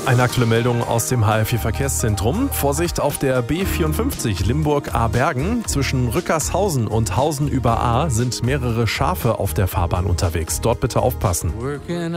Eine aktuelle Meldung aus dem HRV-Verkehrszentrum. Vorsicht auf der B54 Limburg-Ahrbergen. Zwischen Rückershausen und Hausen über Ahr sind mehrere Schafe auf der Fahrbahn unterwegs. Dort bitte aufpassen.